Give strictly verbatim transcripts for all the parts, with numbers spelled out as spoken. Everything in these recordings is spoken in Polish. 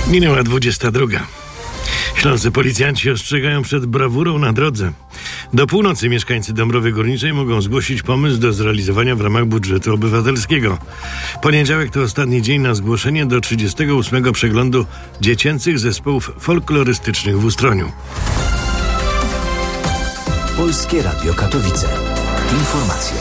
Minęła dwudziesta druga. Śląscy policjanci ostrzegają przed brawurą na drodze. Do północy mieszkańcy Dąbrowy Górniczej mogą zgłosić pomysł do zrealizowania w ramach budżetu obywatelskiego. Poniedziałek to ostatni dzień na zgłoszenie do trzydziestego ósmego przeglądu dziecięcych zespołów folklorystycznych w Ustroniu. Polskie Radio Katowice. Informacje.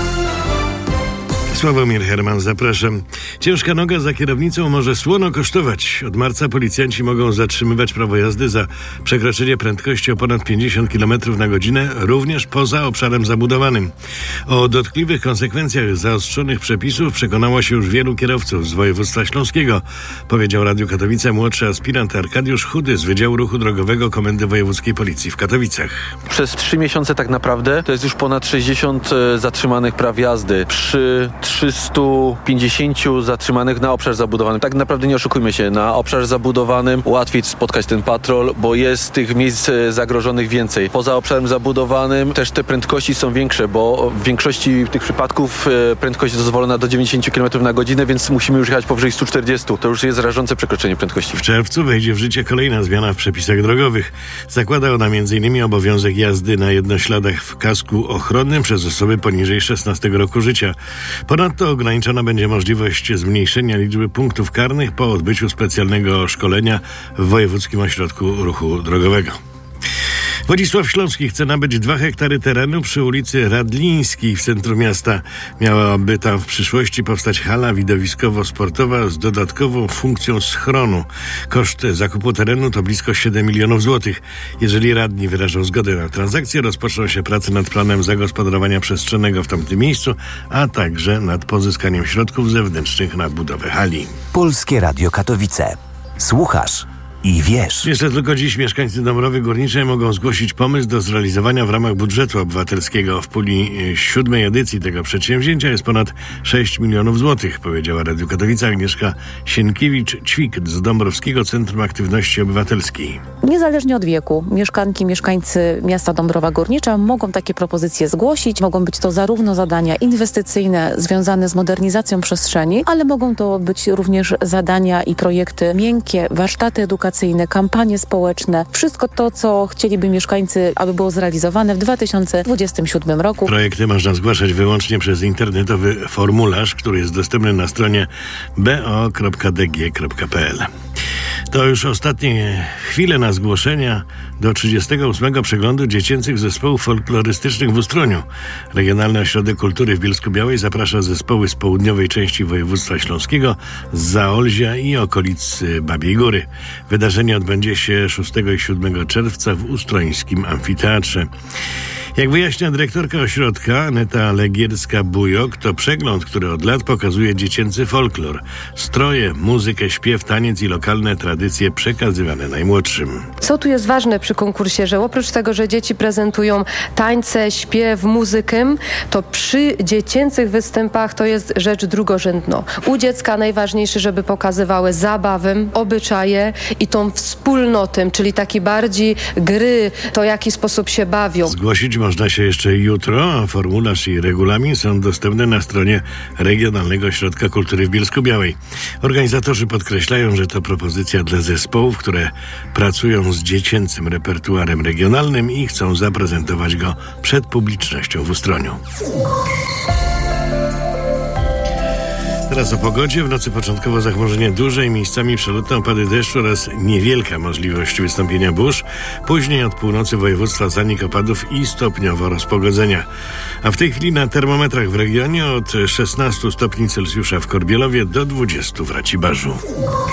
Sławomir Herman, zapraszam. Ciężka noga za kierownicą może słono kosztować. Od marca policjanci mogą zatrzymywać prawo jazdy za przekroczenie prędkości o ponad pięćdziesiąt kilometrów na godzinę, również poza obszarem zabudowanym. O dotkliwych konsekwencjach zaostrzonych przepisów przekonało się już wielu kierowców z województwa śląskiego, powiedział Radiu Katowice młodszy aspirant Arkadiusz Chudy z Wydziału Ruchu Drogowego Komendy Wojewódzkiej Policji w Katowicach. Przez trzy miesiące tak naprawdę to jest już ponad sześćdziesiąt zatrzymanych praw jazdy. Przy trzystu pięćdziesięciu zatrzymanych na obszarze zabudowanym. Tak naprawdę nie oszukujmy się, na obszarze zabudowanym łatwiej spotkać ten patrol, bo jest tych miejsc zagrożonych więcej. Poza obszarem zabudowanym też te prędkości są większe, bo w większości tych przypadków prędkość jest dozwolona do dziewięćdziesiąt kilometrów na godzinę, więc musimy już jechać powyżej stu czterdziestu. To już jest rażące przekroczenie prędkości. W czerwcu wejdzie w życie kolejna zmiana w przepisach drogowych. Zakłada ona między innymi obowiązek jazdy na jednośladach w kasku ochronnym przez osoby poniżej szesnastego roku życia. Ponadto ograniczona będzie możliwość zmniejszenia liczby punktów karnych po odbyciu specjalnego szkolenia w Wojewódzkim Ośrodku Ruchu Drogowego. Wodzisław Śląski chce nabyć dwa hektary terenu przy ulicy Radlińskiej w centrum miasta. Miałaby tam w przyszłości powstać hala widowiskowo-sportowa z dodatkową funkcją schronu. Koszt zakupu terenu to blisko siedem milionów złotych. Jeżeli radni wyrażą zgodę na transakcję, rozpoczną się prace nad planem zagospodarowania przestrzennego w tamtym miejscu, a także nad pozyskaniem środków zewnętrznych na budowę hali. Polskie Radio Katowice. Słuchasz i wiesz. Jeszcze tylko dziś mieszkańcy Dąbrowy Górniczej mogą zgłosić pomysł do zrealizowania w ramach budżetu obywatelskiego. W puli siódmej edycji tego przedsięwzięcia jest ponad sześć milionów złotych, powiedziała Radiu Katowice Agnieszka Sienkiewicz-Ćwik z Dąbrowskiego Centrum Aktywności Obywatelskiej. Niezależnie od wieku, mieszkanki, mieszkańcy miasta Dąbrowa Górnicza mogą takie propozycje zgłosić. Mogą być to zarówno zadania inwestycyjne związane z modernizacją przestrzeni, ale mogą to być również zadania i projekty miękkie, warsztaty edukacyjne, kampanie społeczne, wszystko to, co chcieliby mieszkańcy, aby było zrealizowane w dwa tysiące dwudziestym siódmym roku. Projekty można zgłaszać wyłącznie przez internetowy formularz, który jest dostępny na stronie b o kropka d g kropka p l. To już ostatnie chwile na zgłoszenia do trzydziestego ósmego przeglądu dziecięcych zespołów folklorystycznych w Ustroniu. Regionalny Ośrodek Kultury w Bielsku-Białej zaprasza zespoły z południowej części województwa śląskiego, z Zaolzia i okolic Babiej Góry. Wydarzenie odbędzie się szóstego i siódmego czerwca w ustrońskim amfiteatrze. Jak wyjaśnia dyrektorka ośrodka Aneta Legierska-Bujok, to przegląd, który od lat pokazuje dziecięcy folklor, stroje, muzykę, śpiew, taniec i lokalne tradycje przekazywane najmłodszym. Co tu jest ważne przy konkursie, że oprócz tego, że dzieci prezentują tańce, śpiew, muzykę, to przy dziecięcych występach to jest rzecz drugorzędna. U dziecka najważniejsze, żeby pokazywały zabawę, obyczaje i tą wspólnotę, czyli taki bardziej gry, to w jaki sposób się bawią. Zgłosić można się jeszcze jutro, a formularz i regulamin są dostępne na stronie Regionalnego Ośrodka Kultury w Bielsku-Białej. Organizatorzy podkreślają, że to propozycja dla zespołów, które pracują z dziecięcym repertuarem regionalnym i chcą zaprezentować go przed publicznością w Ustroniu. Teraz o pogodzie. W nocy początkowo zachmurzenie duże i miejscami przelotne opady deszczu oraz niewielka możliwość wystąpienia burz. Później od północy województwa zanik opadów i stopniowo rozpogodzenia. A w tej chwili na termometrach w regionie od szesnastu stopni Celsjusza w Korbielowie do dwudziestu w Racibarzu.